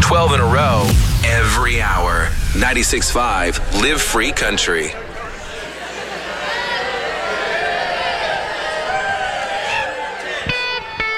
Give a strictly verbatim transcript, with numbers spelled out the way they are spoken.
twelve in a row every hour. ninety-six point five Live Free Country.